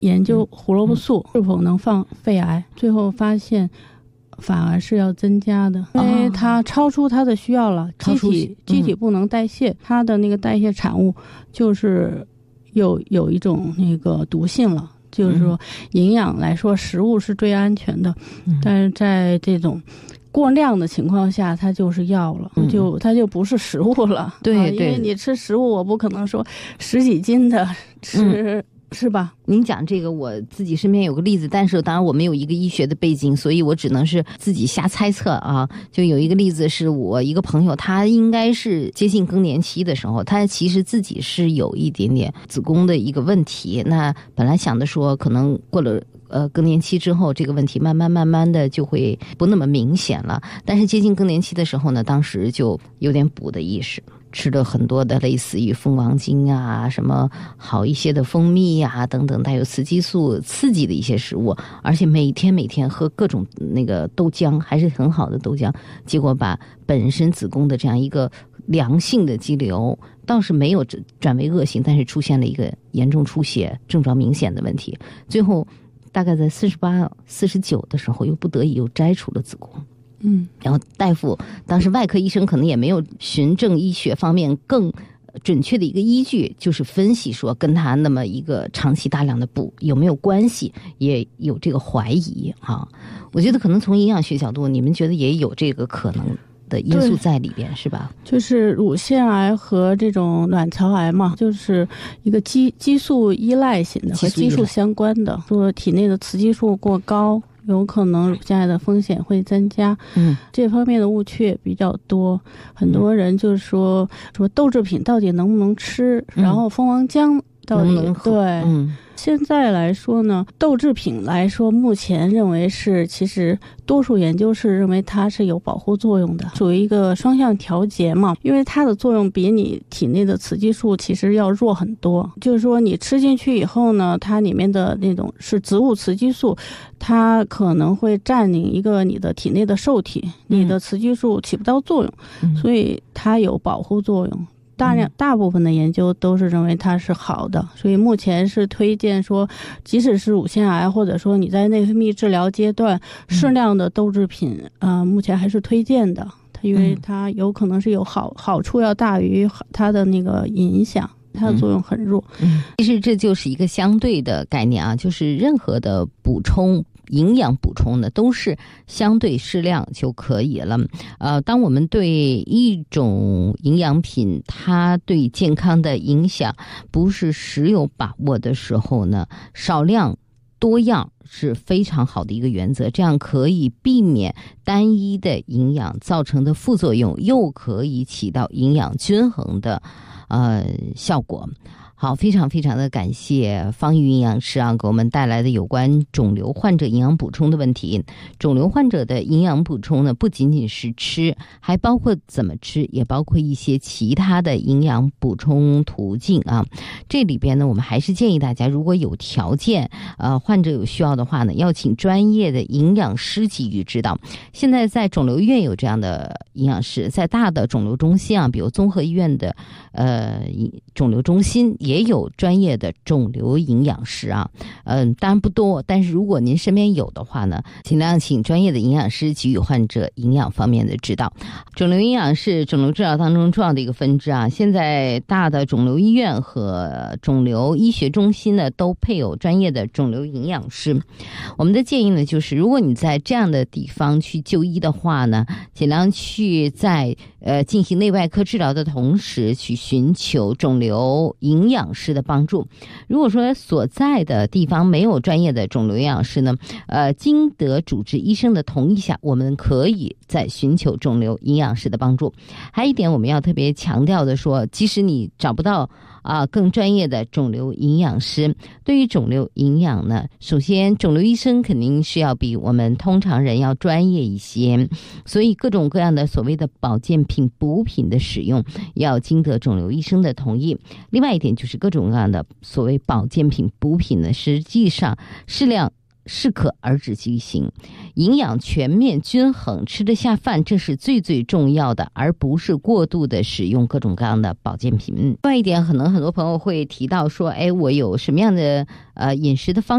研究胡萝卜素是否能防肺癌，最后发现反而是要增加的，因为它超出它的需要了，机体不能代谢，它的那个代谢产物就是有一种那个毒性了。就是说营养来说食物是最安全的，但是在这种过量的情况下它就是药了，它就不是食物了。 对， 因为你吃食物我不可能说10几斤的吃，是吧？ 您讲这个我自己身边有个例子，但是当然我没有一个医学的背景，所以我只能是自己瞎猜测啊。就有一个例子是我一个朋友，他应该是接近更年期的时候，他其实自己是有一点点子宫的一个问题，那本来想的说可能过了更年期之后这个问题慢慢的就会不那么明显了，但是接近更年期的时候呢，当时就有点补的意识，吃了很多的类似于蜂王精啊，什么好一些的蜂蜜啊等等带有雌激素刺激的一些食物，而且每天喝各种那个豆浆，还是很好的豆浆，结果把本身子宫的这样一个良性的肌瘤倒是没有转为恶性，但是出现了一个严重出血症状明显的问题，最后大概在48、49的时候又不得已又摘除了子宫。然后大夫当时外科医生可能也没有循证医学方面更准确的一个依据，就是分析说跟他那么一个长期大量的补有没有关系，也有这个怀疑啊。我觉得可能从营养学角度，你们觉得也有这个可能的因素在里边，是吧？就是乳腺癌和这种卵巢癌嘛，就是一个激素依赖型的，和激素相关的，说体内的雌激素过高，有可能乳腺癌的风险会增加。这方面的误区也比较多，很多人就是说豆制品到底能不能吃，然后蜂王浆到底能不能喝。对，现在来说呢，豆制品来说，目前认为是，其实多数研究是认为它是有保护作用的，属于一个双向调节嘛，因为它的作用比你体内的雌激素其实要弱很多。就是说你吃进去以后呢，它里面的那种是植物雌激素，它可能会占领一个你的体内的受体，你的雌激素起不到作用，所以它有保护作用。大部分的研究都是认为它是好的，所以目前是推荐说，即使是乳腺癌或者说你在内分泌治疗阶段，适量的豆制品目前还是推荐的，因为它有可能是有好处要大于它的那个影响，它的作用很弱。 其实这就是一个相对的概念啊，就是任何的补充营养补充呢都是相对适量就可以了。当我们对一种营养品它对健康的影响不是十有把握的时候呢，少量多样是非常好的一个原则，这样可以避免单一的营养造成的副作用，又可以起到营养均衡的效果。好，非常的感谢方玉营养师给我们带来的有关肿瘤患者营养补充的问题。肿瘤患者的营养补充呢，不仅仅是吃，还包括怎么吃，也包括一些其他的营养补充途径啊。这里边呢，我们还是建议大家，如果有条件，患者有需要的话呢，要请专业的营养师给予指导。现在在肿瘤医院有这样的营养师，在大的肿瘤中心比如综合医院的肿瘤中心也有专业的肿瘤营养师当然不多，但是如果您身边有的话呢，尽量请专业的营养师给予患者营养方面的指导。肿瘤营养是肿瘤治疗当中重要的一个分支现在大的肿瘤医院和肿瘤医学中心呢都配有专业的肿瘤营养师。我们的建议呢就是如果你在这样的地方去就医的话呢，尽量去在进行内外科治疗的同时去寻求肿瘤营养师的帮助。如果说所在的地方没有专业的肿瘤营养师呢，经得主治医生的同意下，我们可以再寻求肿瘤营养师的帮助。还有一点我们要特别强调的说，即使你找不到更专业的肿瘤营养师，对于肿瘤营养呢，首先肿瘤医生肯定是要比我们通常人要专业一些，所以各种各样的所谓的保健品补品的使用要经得肿瘤医生的同意。另外一点就是各种各样的所谓保健品补品呢，实际上适量适可而止即行，营养全面均衡，吃得下饭，这是最重要的，而不是过度的使用各种各样的保健品。另外一点，可能很多朋友会提到说，我有什么样的饮食的方